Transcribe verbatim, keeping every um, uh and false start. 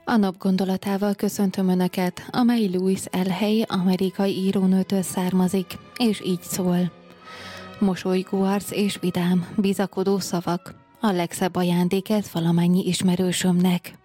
A nap gondolatával köszöntöm Önöket, amely Louise L. Hay amerikai írónőtől származik, és így szól. Mosolygó arc és vidám, bizakodó szavak, a legszebb ajándéket valamennyi ismerősömnek.